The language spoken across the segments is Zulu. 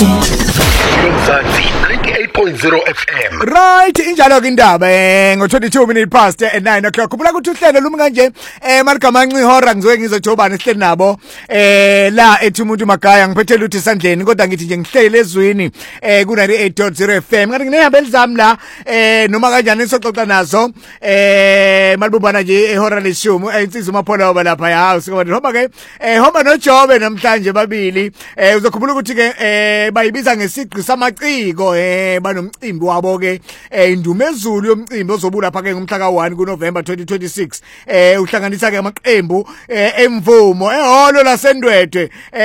Mzansi 98.0 FM. Right, injalo ke indaba ngo 22 minutes past 9 o'clock. Khumbula ukuthi uhlelo lumi kanje malikamanci ihora ngizoke ngizojobana sihleli nabo la ethi umuntu magaya ngiphethela uthi sandleni kodwa ngithi nje ngihlele ezwini ku 98.0 FM. Ngathi nginehamba elizami la noma kanjani soxoxa nazo malibubana nje ihora leshumu insizwa uMapholoba lapha ya sikubona homa ke homa noJobe namhlanje babili uzokhumbula ukuthi ke bayibiza ngesiqi samaciko banomcimbi wabo ke indumezulu yomcimbi ozobula lapha ke ngomhla ka1 kuNovember 2026 uhlanganisa ke amaqembu emvumo ehholo laseNdwedwe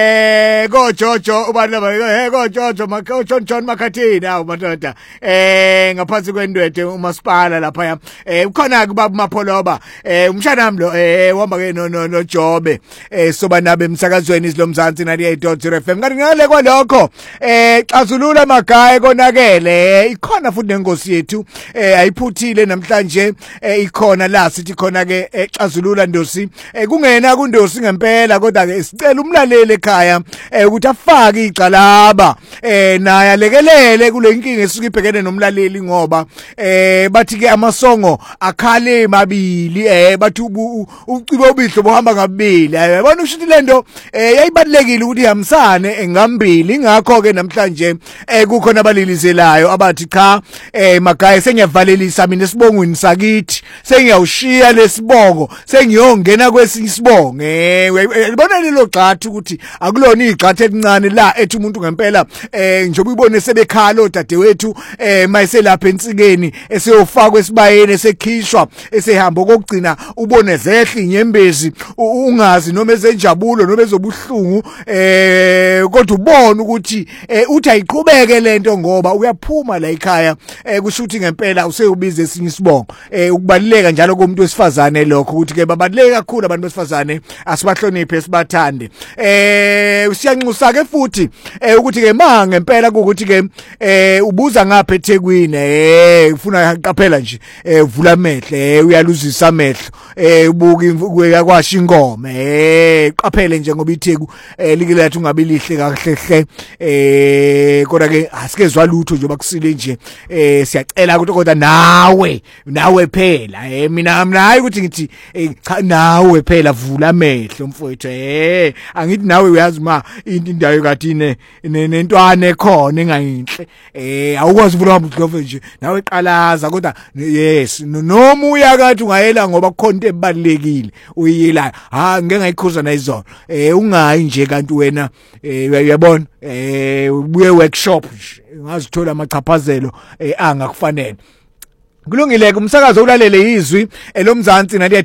koJojo ubalaba koJojo John Makhathini awu madoda ngaphansi kweNdwedwe umasipala lapha ukhona ke baba Mapholoba umshanami lo uhamba ke noJobe soba nabe emsakazweni isilomzansi 98.0 FM kanti ngale kwalokho xazulula magaya konakele ikhona futhi nengosi yethu ayiphuthile namhlanje ikhona la sithi khona ke xazulula ndosi kungena kundosi ngempela kodwa ke sicela umlaleli ekhaya ukuthi afake icalaba naye alekelele kule inkinga esuke ibhekene nomlaleli ngoba bathi ke amasongo akhale emabili bathi ucibo obihlo bohamba ngabili yabona ushithi lento yayibalekile ukuthi ihambisane ngambili ngakho ke namhlanje kukhona abalilizelayo abathi cha magaya sengiyavalelisa mina esibongweni sakithi sengiyawushiya lesibongo sengiyongena kwesinye isibongo libona lelo gxathu ukuthi akulona igxathu elincane la ethi umuntu ngempela njengoba ubone sebekhala odadewethu mayiselapha ensikeni eseyofakwa esibayeni esekhishwa esehamba kokugcina ubone zehla inyembezi ungazi noma ezenjabulo noma ezobuhlungu kodwa ubone ukuthi uthi ayiqhubeke lento ngoba uyaphuma la ekhaya kusho ukuthi ngempela useyubiza esinye isibongo ukubaluleka njalo komuntu wesifazane lokho ukuthi ke babaluleke kakhulu abantu besifazane asibahloniphe sibathande siyanxusa ke futhi ukuthi ke manga ngempela ukuthi ke ubuza ngapha eThekwini ufuna qaphela nje vula amehlo uyaluzisa amehlo ubuka kwasha ingoma qaphele nje ngoba iTheku likilathi ungabe lihle kahle kodwa ke asikezwa lutho nje bakusile nje siyacela ukuthi kodwa nawe phela mina hayi ukuthi ngithi cha nawe phela vula amehlo mfowethu angithi nawe uyazi ma indawo kathine nentwana ekhona engayinhle awukwazi uvula amhlove nje nawe qalaza kodwa yes noma uyakathi ungayela ngoba kukhona into ebalekile uyila ngeke ngayikhuza nayizona ungayi nje kanti wena uyabona ubuye workshop ngazithola amachaphazelo angakufanele kulungile umsakazo ulalele izwi lomzansi